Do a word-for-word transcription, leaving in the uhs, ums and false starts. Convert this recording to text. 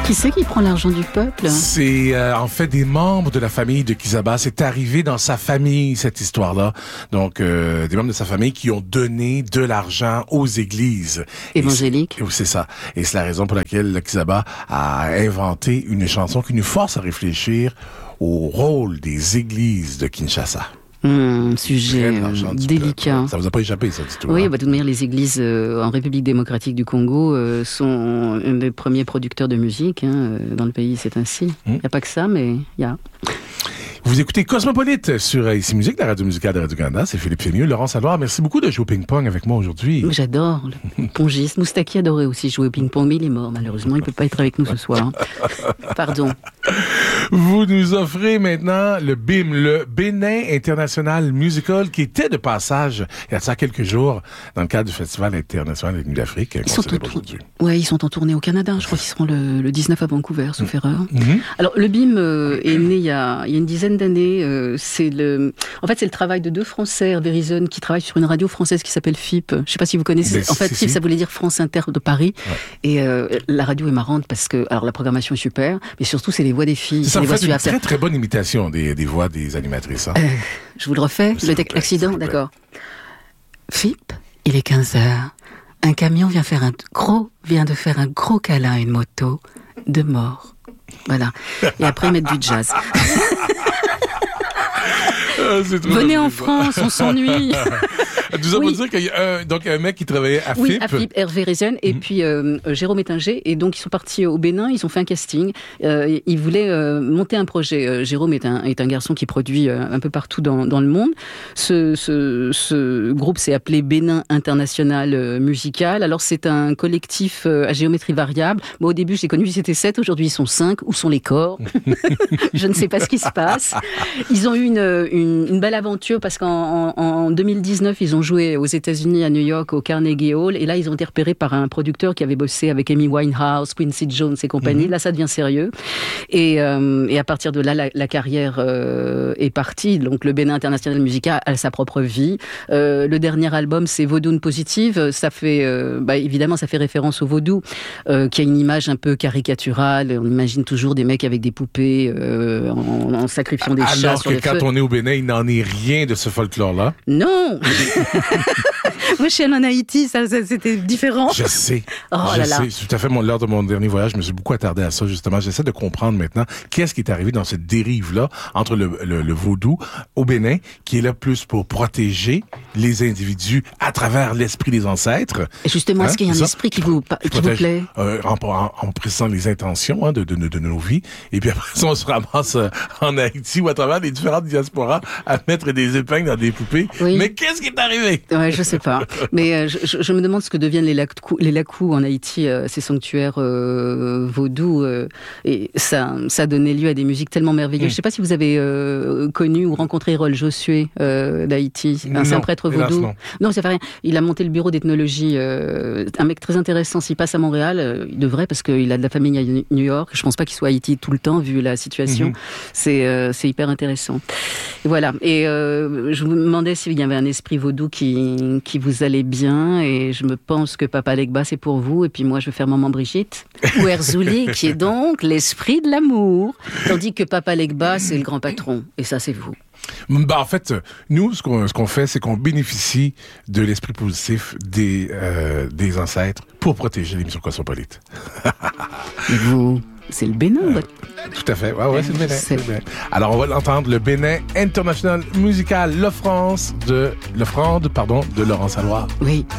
Qui c'est qui prend l'argent du peuple? C'est euh, en fait des membres de la famille de Kizaba. C'est arrivé dans sa famille, cette histoire-là. Donc, euh, des membres de sa famille qui ont donné de l'argent aux églises. Évangéliques. Et c'est ça. Et c'est la raison pour laquelle Kizaba a inventé une chanson qui nous force à réfléchir au rôle des églises de Kinshasa. Mmh, sujet euh, délicat. Ça vous a pas échappé, ça, du tout? Oui, hein? bah, de toute manière, les églises euh, en République démocratique du Congo euh, sont un des premiers producteurs de musique. Hein, dans le pays, c'est ainsi. Il mmh. n'y a pas que ça, mais il y a... Vous écoutez Cosmopolite sur Ici Musique, la radio musicale de Radio-Canada. C'est Philippe Fémieux, Laurent Saloir. Merci beaucoup de jouer au ping-pong avec moi aujourd'hui. J'adore. Le pongiste. Moustaki adorait aussi jouer au ping-pong, mais il est mort, malheureusement. Il ne peut pas être avec nous ce soir. Pardon. Vous nous offrez maintenant le B I M, le Bénin International Musical, qui était de passage il y a ça quelques jours dans le cadre du Festival international des Nuits d'Afrique. Ils sont, tour... ouais, ils sont en tournée au Canada. Je crois qu'ils seront le, le dix-neuf à Vancouver, sauf mmh. erreur. Mmh. Alors, le B I M euh, est né il y, a, il y a une dizaine d'années. Euh, c'est le... En fait, c'est le travail de deux Français, Hervé Rizon, qui travaillent sur une radio française qui s'appelle F I P. Je ne sais pas si vous connaissez. Mais en fait, si, F I P, si. Ça voulait dire France Inter de Paris. Ouais. Et euh, la radio est marrante parce que, alors, la programmation est super, mais surtout, c'est les voix des filles. C'est ça, les en fait, une très, très bonne imitation des, des voix des animatrices. Hein. Euh, je vous le refais, le texte accident, d'accord. F I P, il est quinze heures. Un camion vient, faire un gros, vient de faire un gros câlin à une moto de mort. Voilà. Et après, mettre du jazz. Ah, venez en France, on s'ennuie. Nous avons oui. dit qu'il y a un, donc un mec qui travaillait à oui, F I P. Oui, à F I P, Hervé Rizon, et mmh. puis euh, Jérôme Ettinger. Et donc, ils sont partis au Bénin, ils ont fait un casting. Euh, ils voulaient euh, monter un projet. Euh, Jérôme est un, est un garçon qui produit euh, un peu partout dans, dans le monde. Ce, ce, ce groupe s'est appelé Bénin International euh, Musical. Alors, c'est un collectif euh, à géométrie variable. Moi, au début, j'ai connu, ils étaient sept. Aujourd'hui, ils sont cinq. Où sont les corps? Je ne sais pas ce qui se passe. Ils ont eu une, une, une belle aventure parce qu'en en, en deux mille dix-neuf, ils ont joué aux États-Unis, à New York, au Carnegie Hall. Et là, ils ont été repérés par un producteur qui avait bossé avec Amy Winehouse, Quincy Jones et compagnie. Mm-hmm. Là, ça devient sérieux. Et, euh, et à partir de là, la, la carrière euh, est partie. Donc, le Bénin International Musical a sa propre vie. Euh, le dernier album, c'est Vaudoune Positive. Ça fait, euh, bah, évidemment, ça fait référence au vaudou, euh, qui a une image un peu caricaturale. On imagine toujours des mecs avec des poupées euh, en, en sacrifiant des Alors chats sur les feux. Alors que quand on est au Bénin, il n'en est rien de ce folklore-là. Non. Moi, je suis allée en Haïti, ça, ça, c'était différent. Je sais. Oh je là là. sais. Tout à fait. Mon, lors de mon dernier voyage, je me suis beaucoup attardé à ça, justement. J'essaie de comprendre maintenant qu'est-ce qui est arrivé dans cette dérive-là entre le, le, le vaudou au Bénin, qui est là plus pour protéger les individus à travers l'esprit des ancêtres. Et justement, hein, est-ce qu'il y a un esprit qui vous, qui protège, vous plaît? Euh, en, en, en précisant les intentions hein, de, de, de, de nos vies. Et puis après ça, on se ramasse euh, en Haïti ou à travers les différentes diasporas à mettre des épingles dans des poupées. Oui. Mais qu'est-ce qui est arrivé? Ouais, je sais pas. Mais euh, je, je me demande ce que deviennent les lacous, les lacous en Haïti, euh, ces sanctuaires euh, vaudous. Euh, et ça, ça a donné lieu à des musiques tellement merveilleuses. Mm. Je sais pas si vous avez euh, connu ou rencontré Rol Josué euh, d'Haïti. Hein, c'est un prêtre vaudou. Hélas, non, non ça fait rien. Il a monté le bureau d'ethnologie. Euh, un mec très intéressant. S'il passe à Montréal, euh, il devrait parce qu'il a de la famille à New York. Je pense pas qu'il soit à Haïti tout le temps vu la situation. Mm-hmm. C'est, euh, c'est hyper intéressant. Et voilà. Et euh, je vous demandais s'il y avait un esprit vaudou qui, qui vous allait bien, et je me pense que Papa Legba, c'est pour vous, et puis moi, je vais faire Maman Brigitte, ou Erzouli, qui est donc l'esprit de l'amour, tandis que Papa Legba, c'est le grand patron, et ça, c'est vous. Bah, en fait, nous, ce qu'on, ce qu'on fait, c'est qu'on bénéficie de l'esprit positif des, euh, des ancêtres pour protéger l'émission Cosmopolite. Et vous, c'est le Bénin, euh, votre... Tout à fait, ouais, ouais, c'est le Bénin. C'est... C'est le Bénin. Alors, on va l'entendre, le Bénin International Musical, l'offrande de, l'offrande, pardon, de Laurent Saloir. Oui.